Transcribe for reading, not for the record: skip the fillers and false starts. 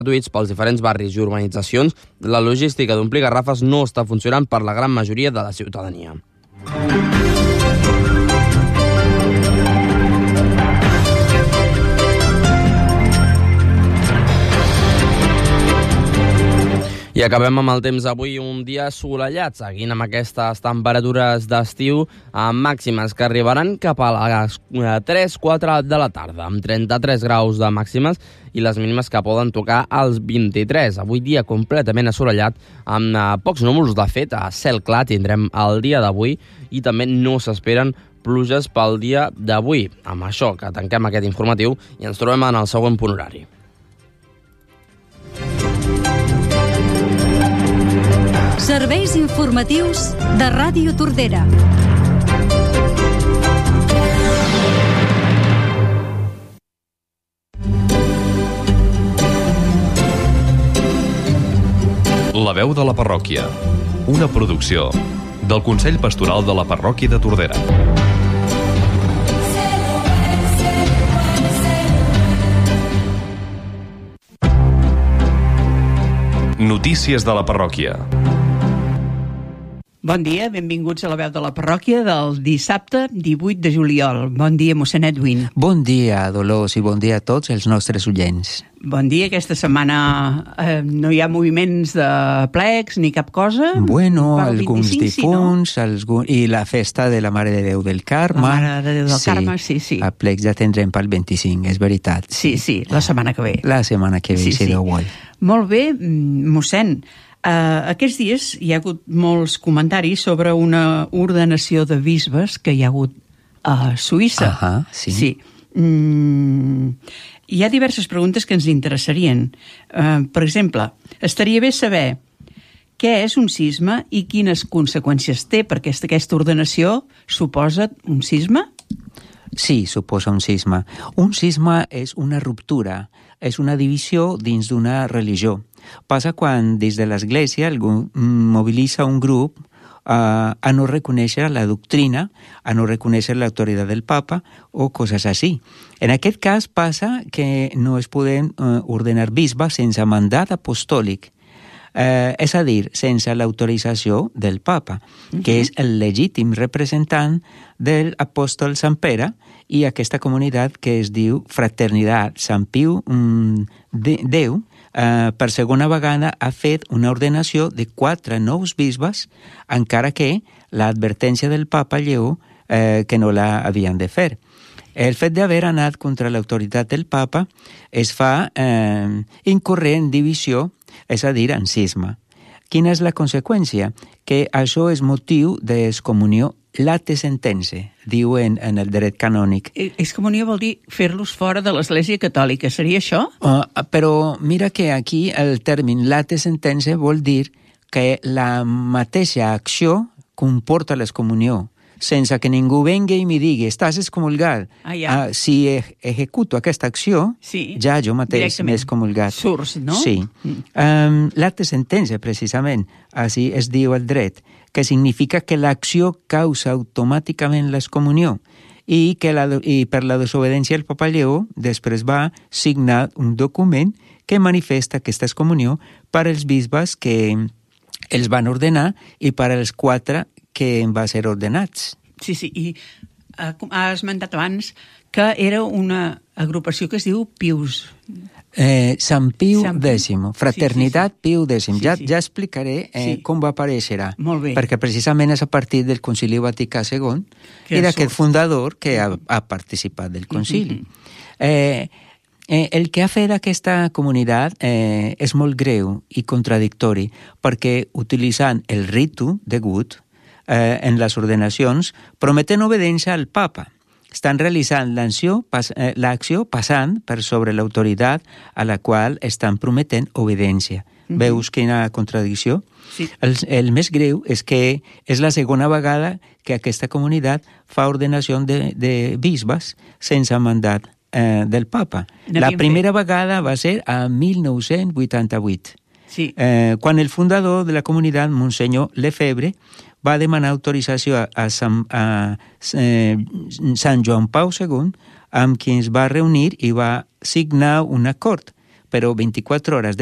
gratuïts pels diferents barris i urbanitzacions, la logística d'omplir garrafes no està funcionant per la gran majoria de la ciutadania. I acabem amb el temps avui, un dia assolellat, seguint amb aquestes temperatures d'estiu màximes que arribaran cap a les 3-4 de la tarda, amb 33 graus de màximes i les mínimes que poden tocar als 23. Avui dia completament assolellat, amb pocs núvols. De fet, a cel clar tindrem el dia d'avui i també no s'esperen pluges pel dia d'avui. Amb això que tanquem aquest informatiu i ens trobem en el següent punt horari. Serveis informatius de Ràdio Tordera. La veu de la parròquia. Una producció del Consell Pastoral de la Parròquia de Tordera. Notícies de la parròquia. Bon dia, benvinguts a la veu de la parròquia del dissabte 18 de juliol. Bon dia, mossèn Edwin. Bon dia, Dolors, i bon dia a tots els nostres oients. Bon dia, aquesta setmana no hi ha moviments de plecs ni cap cosa? Bueno, alguns alguns difunts, no? I la festa de la Mare de Déu del Carme. La Mare de Déu del Carme, sí. A plecs ja tindrem pel 25, és veritat. Sí, la setmana que ve. La setmana que ve, si Déu vol. Molt bé, mossèn. Aquests dies hi ha hagut molts comentaris sobre una ordenació de bisbes que hi ha hagut a Suïssa. Sí. Hi ha diverses preguntes que ens interessarien. Per exemple, estaria bé saber què és un cisma i quines conseqüències té, perquè aquesta ordenació suposa un cisma? Sí, suposa un cisma. Un cisma és una ruptura, és una divisió dins d'una religió. Passa quan des de l'Església algú mobilitza un grup a no reconèixer la doctrina, a no reconèixer l'autoritat del papa o coses així. En aquest cas passa que no es poden ordenar bisbes sense mandat apostòlic, és a dir, sense l'autorització del papa, que és el legítim representant de l'apòstol Sant Pere i aquesta comunitat que es diu Fraternitat Sant Piu X, per segona vegada ha fet una ordenació de 4 nous bisbes, encara que l'advertència del papa Lleó que no l'havien de fer. El fet d'haver anat contra l'autoritat del papa es fa incórrer en divisió, és a dir, en cisma. Quina és la conseqüència? Que això és motiu d'excomunió late sentença, diu en el dret canònic. Excomunió vol dir fer-los fora de l'Església Catòlica, seria això? Però mira que aquí el terme late sentença vol dir que la mateixa acció comporta l'excomunió, sense que ningú vengui i m'hi digui, estàs excomulgat. Si executo aquesta acció, ja jo mateix m'he excomulgat. Surts, no? Sí. L'acte sentença, precisament, així es diu el dret, que significa que l'acció causa automàticament l'excomunió i per la desobediència el papa Lleó després va signar un document que manifesta aquesta excomunió per als bisbes que els van ordenar i per als 4 que va ser ordenats. Sí, i has esmentat abans que era una agrupació que es diu Pius. Sant Piu X, Fraternitat Piu X. Ja explicaré com va aparèixer. Molt bé. Perquè precisament és a partir del Concili Vaticà II i d'aquest fundador que ha participat del concili. El que ha fet aquesta comunitat és molt greu i contradictori, perquè utilitzant el ritu degut en les ordenacions prometen obediència al papa. Estan realitzant l'acció passant per sobre l'autoritat a la qual estan prometent obediència. Veus quina contradicció? Sí. El més greu és que és la segona vegada que aquesta comunitat fa ordenació de bisbes sense mandat del papa. La primera vegada va ser a 1988, quan el fundador de la comunitat, Monsenyor Lefebvre, va demanar autorització a Sant Joan Pau II, amb qui es va reunir i va signar un acord però 24 hores